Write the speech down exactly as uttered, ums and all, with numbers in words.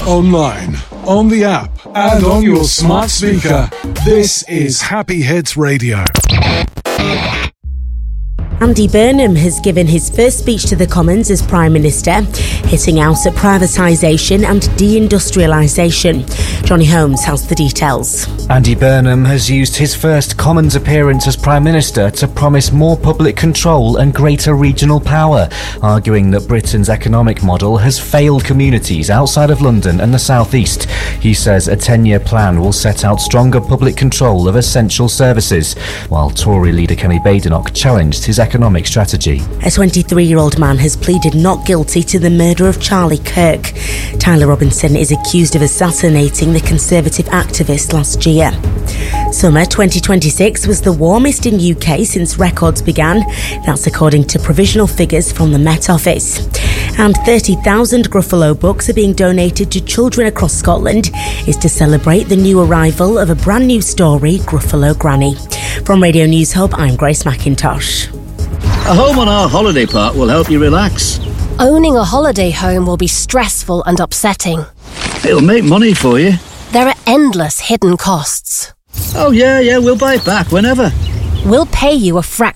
online, on the app, and on your smart speaker. This is Happy Hits Radio. Andy Burnham has given his first speech to the Commons as Prime Minister, hitting out at privatisation and deindustrialisation. Johnny Holmes has the details. Andy Burnham has used his first Commons appearance as Prime Minister to promise more public control and greater regional power, arguing that Britain's economic model has failed communities outside of London and the South East. He says a ten-year plan will set out stronger public control of essential services, while Tory leader Kemi Badenoch challenged his economic strategy. A twenty-three-year-old man has pleaded not guilty to the murder of Charlie Kirk. Tyler Robinson is accused of assassinating the Conservative activist last year. Summer twenty twenty-six was the warmest in U K since records began. That's according to provisional figures from the Met Office. And thirty thousand Gruffalo books are being donated to children across Scotland. Is to celebrate the new arrival of a brand new story, Gruffalo Granny. From Radio News Hub, I'm Grace McIntosh. A home on our holiday park will help you relax. Owning a holiday home will be stressful and upsetting. It'll make money for you. There are endless hidden costs. Oh yeah, yeah, we'll buy it back whenever. We'll pay you a fraction